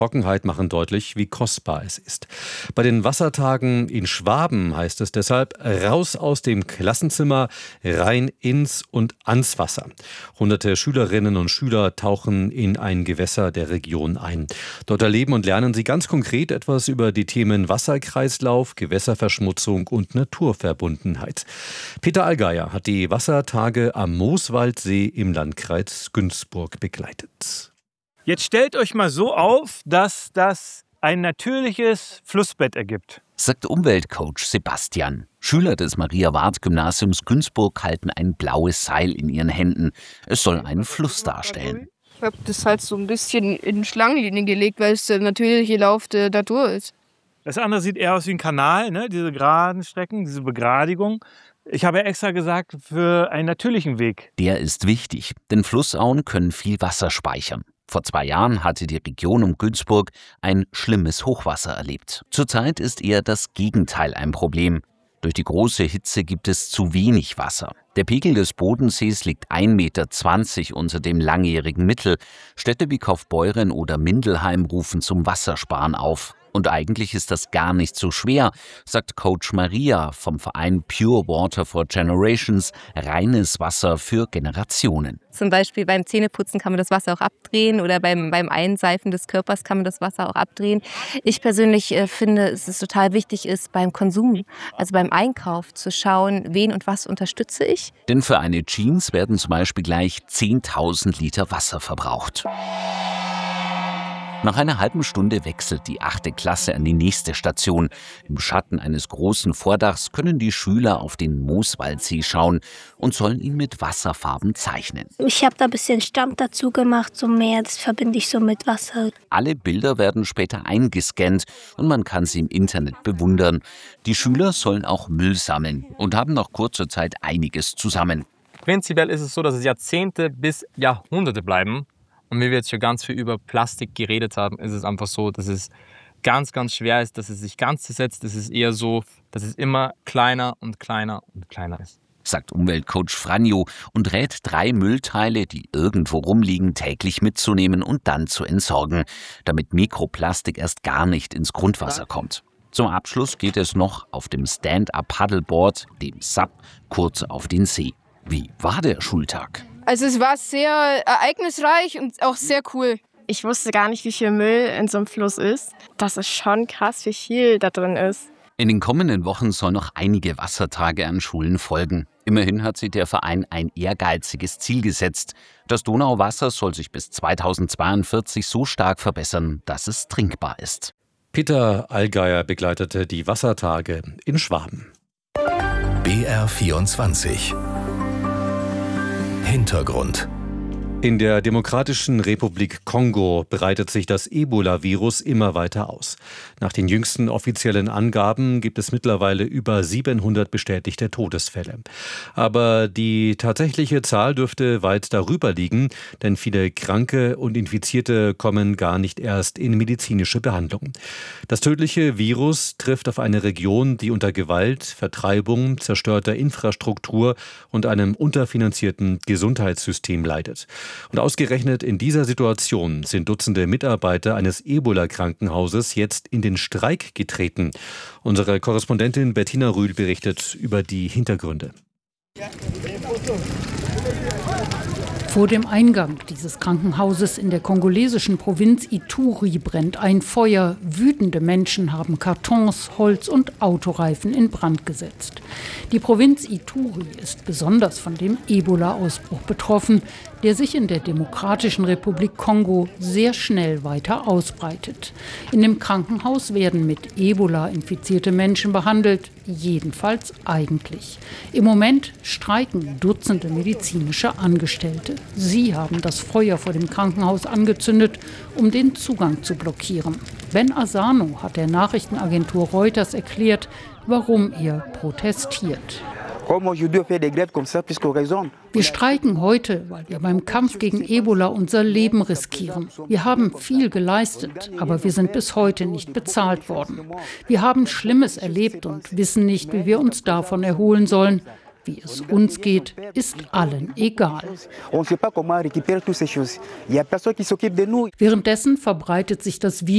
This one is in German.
Trockenheit machen deutlich, wie kostbar es ist. Bei den Wassertagen in Schwaben heißt es deshalb, raus aus dem Klassenzimmer, rein ins und ans Wasser. Hunderte Schülerinnen und Schüler tauchen in ein Gewässer der Region ein. Dort erleben und lernen sie ganz konkret etwas über die Themen Wasserkreislauf, Gewässerverschmutzung und Naturverbundenheit. Peter Allgeier hat die Wassertage am Mooswaldsee im Landkreis Günzburg begleitet. Jetzt stellt euch mal so auf, dass das ein natürliches Flussbett ergibt, sagt Umweltcoach Sebastian. Schüler des Maria-Ward-Gymnasiums Günzburg halten ein blaues Seil in ihren Händen. Es soll einen Fluss darstellen. Ich habe das halt so ein bisschen in Schlangenlinien gelegt, weil es der natürliche Lauf der Natur ist. Das andere sieht eher aus wie ein Kanal, ne? Diese geraden Strecken, diese Begradigung. Ich habe extra gesagt, für einen natürlichen Weg. Der ist wichtig, denn Flussauen können viel Wasser speichern. Vor 2 Jahren hatte die Region um Günzburg ein schlimmes Hochwasser erlebt. Zurzeit ist eher das Gegenteil ein Problem. Durch die große Hitze gibt es zu wenig Wasser. Der Pegel des Bodensees liegt 1,20 Meter unter dem langjährigen Mittel. Städte wie Kaufbeuren oder Mindelheim rufen zum Wassersparen auf. Und eigentlich ist das gar nicht so schwer, sagt Coach Maria vom Verein Pure Water for Generations, reines Wasser für Generationen. Zum Beispiel beim Zähneputzen kann man das Wasser auch abdrehen oder beim Einseifen des Körpers kann man das Wasser auch abdrehen. Ich persönlich finde, dass es total wichtig ist beim Konsum, also beim Einkauf, zu schauen, wen und was unterstütze ich. Denn für eine Jeans werden zum Beispiel gleich 10.000 Liter Wasser verbraucht. Nach einer halben Stunde wechselt die 8. Klasse an die nächste Station. Im Schatten eines großen Vordachs können die Schüler auf den Mooswaldsee schauen und sollen ihn mit Wasserfarben zeichnen. Ich habe da ein bisschen Stamm dazu gemacht, so mehr, das verbinde ich so mit Wasser. Alle Bilder werden später eingescannt und man kann sie im Internet bewundern. Die Schüler sollen auch Müll sammeln und haben nach kurzer Zeit einiges zusammen. Prinzipiell ist es so, dass es Jahrzehnte bis Jahrhunderte bleiben. Und wie wir jetzt schon ganz viel über Plastik geredet haben, ist es einfach so, dass es ganz, ganz schwer ist, dass es sich ganz zersetzt. Es ist eher so, dass es immer kleiner und kleiner und kleiner ist. Sagt Umweltcoach Franjo und rät 3 Müllteile, die irgendwo rumliegen, täglich mitzunehmen und dann zu entsorgen, damit Mikroplastik erst gar nicht ins Grundwasser kommt. Zum Abschluss geht es noch auf dem Stand-Up-Paddleboard, dem SUP, kurz auf den See. Wie war der Schultag? Also es war sehr ereignisreich und auch sehr cool. Ich wusste gar nicht, wie viel Müll in so einem Fluss ist. Das ist schon krass, wie viel da drin ist. In den kommenden Wochen sollen noch einige Wassertage an Schulen folgen. Immerhin hat sich der Verein ein ehrgeiziges Ziel gesetzt. Das Donauwasser soll sich bis 2042 so stark verbessern, dass es trinkbar ist. Peter Allgeier begleitete die Wassertage in Schwaben. BR24 Hintergrund. In der Demokratischen Republik Kongo breitet sich das Ebola-Virus immer weiter aus. Nach den jüngsten offiziellen Angaben gibt es mittlerweile über 700 bestätigte Todesfälle. Aber die tatsächliche Zahl dürfte weit darüber liegen, denn viele Kranke und Infizierte kommen gar nicht erst in medizinische Behandlung. Das tödliche Virus trifft auf eine Region, die unter Gewalt, Vertreibung, zerstörter Infrastruktur und einem unterfinanzierten Gesundheitssystem leidet. Und ausgerechnet in dieser Situation sind Dutzende Mitarbeiter eines Ebola-Krankenhauses jetzt in den Streik getreten. Unsere Korrespondentin Bettina Rühl berichtet über die Hintergründe. Vor dem Eingang dieses Krankenhauses in der kongolesischen Provinz Ituri brennt ein Feuer. Wütende Menschen haben Kartons, Holz und Autoreifen in Brand gesetzt. Die Provinz Ituri ist besonders von dem Ebola-Ausbruch betroffen, der sich in der Demokratischen Republik Kongo sehr schnell weiter ausbreitet. In dem Krankenhaus werden mit Ebola infizierte Menschen behandelt, jedenfalls eigentlich. Im Moment streiken Dutzende medizinische Angestellte. Sie haben das Feuer vor dem Krankenhaus angezündet, um den Zugang zu blockieren. Ben Asano hat der Nachrichtenagentur Reuters erklärt, warum er protestiert. Wir streiken heute, weil wir beim Kampf gegen Ebola unser Leben riskieren. Wir haben viel geleistet, aber wir sind bis heute nicht bezahlt worden. Wir haben Schlimmes erlebt und wissen nicht, wie wir uns davon erholen sollen. Wie es uns geht, ist allen egal. Währenddessen verbreitet sich das Virus